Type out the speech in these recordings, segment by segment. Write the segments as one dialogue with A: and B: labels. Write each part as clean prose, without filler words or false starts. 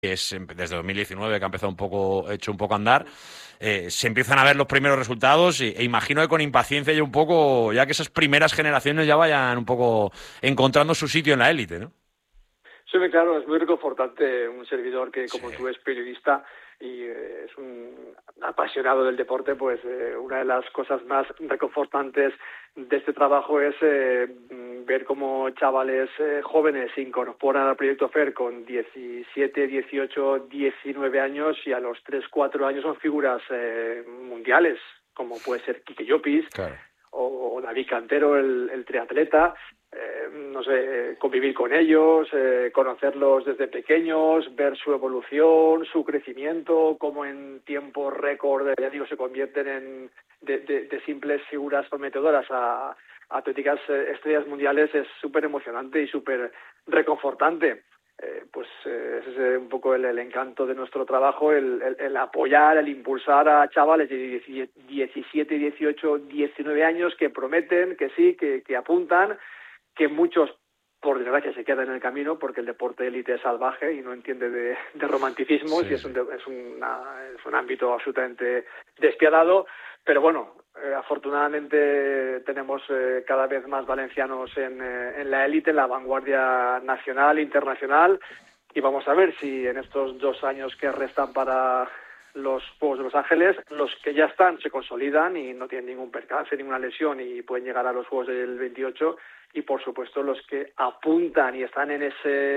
A: es desde 2019 que ha empezado hecho un poco a andar. Se empiezan a ver los primeros resultados e imagino que con impaciencia ya un poco, ya que esas primeras generaciones ya vayan un poco encontrando su sitio en la élite, ¿no?
B: Sí, claro, es muy reconfortante un servidor que, como
A: Sí.
B: tú, es periodista y es un apasionado del deporte. Pues una de las cosas más reconfortantes de este trabajo es ver cómo chavales jóvenes se incorporan al proyecto FER con 17, 18, 19 años y a los 3, 4 años son figuras mundiales, como puede ser Quique Llopis,
A: Claro.
B: o David Cantero, el triatleta. No sé, convivir con ellos, conocerlos desde pequeños, ver su evolución, su crecimiento, cómo en tiempo récord, ya digo, se convierten de simples figuras prometedoras a auténticas estrellas mundiales. Es súper emocionante y súper reconfortante. Ese es un poco el encanto de nuestro trabajo, el apoyar, el impulsar a chavales de 17, 18, 19 años que prometen, que sí, que apuntan, que muchos, por desgracia, se quedan en el camino porque el deporte élite es salvaje y no entiende de romanticismos,
A: Sí,
B: y
A: sí.
B: es un ámbito absolutamente despiadado. Pero bueno, afortunadamente tenemos cada vez más valencianos en la élite, en la vanguardia nacional e internacional, y vamos a ver si en estos 2 años que restan para los Juegos de Los Ángeles, los que ya están se consolidan y no tienen ningún percance, ninguna lesión, y pueden llegar a los Juegos del 28, y por supuesto los que apuntan y están en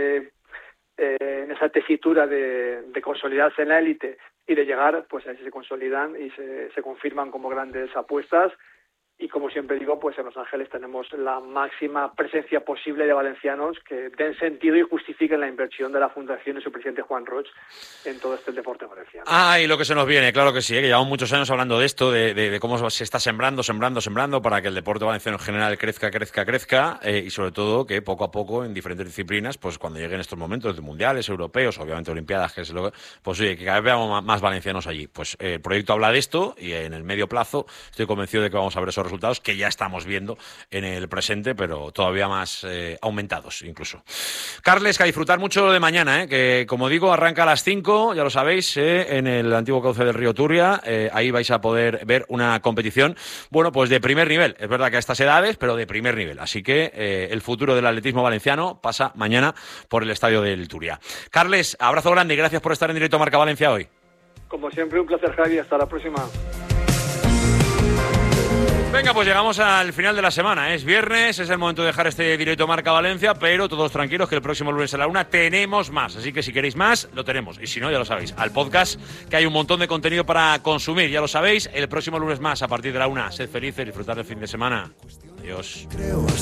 B: esa tesitura de consolidarse en la élite y de llegar, pues ahí se consolidan y se confirman como grandes apuestas. Y como siempre digo, pues en Los Ángeles tenemos la máxima presencia posible de valencianos que den sentido y justifiquen la inversión de la Fundación y su presidente Juan Roig en todo este deporte valenciano.
A: Ah, y lo que se nos viene, claro que sí, que llevamos muchos años hablando de esto, de cómo se está sembrando para que el deporte valenciano en general crezca, y sobre todo que poco a poco en diferentes disciplinas, pues cuando lleguen estos momentos de mundiales, europeos, obviamente olimpiadas, pues oye, que cada vez veamos más valencianos allí. Pues el proyecto habla de esto y en el medio plazo estoy convencido de que vamos a ver esos resultados que ya estamos viendo en el presente, pero todavía más aumentados incluso. Carles, que a disfrutar mucho de mañana, que como digo, arranca a las 5, ya lo sabéis, en el antiguo cauce del río Turia. Ahí vais a poder ver una competición, bueno, pues de primer nivel. Es verdad que a estas edades, pero de primer nivel. Así que el futuro del atletismo valenciano pasa mañana por el estadio del Turia. Carles, abrazo grande y gracias por estar en directo a Marca Valencia hoy.
B: Como siempre, un placer, Javi. Hasta la próxima.
A: Venga, pues llegamos al final de la semana. Es viernes, es el momento de dejar este directo Marca Valencia, pero todos tranquilos que el próximo lunes a la 1 tenemos más. Así que si queréis más, lo tenemos. Y si no, ya lo sabéis, al podcast, que hay un montón de contenido para consumir. Ya lo sabéis, el próximo lunes más a partir de la 1. Sed felices, disfrutad del fin de semana. Adiós.